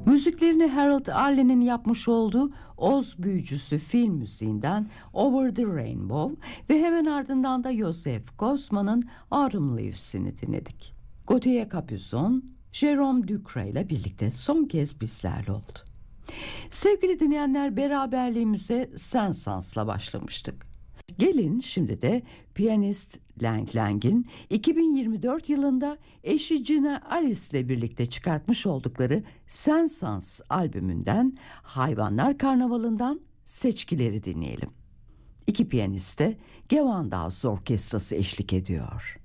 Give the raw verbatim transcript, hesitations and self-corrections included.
Müziklerini Harold Arlen'in yapmış olduğu Oz Büyücüsü film müziğinden Over the Rainbow ve hemen ardından da Joseph Kosman'ın Autumn Leaves'ini dinledik. Gautier Capuçon, Jérôme Ducre ile birlikte son kez bizlerle oldu. Sevgili dinleyenler, beraberliğimize Saint-Saëns'la başlamıştık. Gelin şimdi de piyanist Lang Lang'in iki bin yirmi dört yılında eşi Gina Alice ile birlikte çıkartmış oldukları Saint-Saëns albümünden Hayvanlar Karnavalı'ndan seçkileri dinleyelim. İki piyaniste Gewandhaus Orkestrası eşlik ediyor.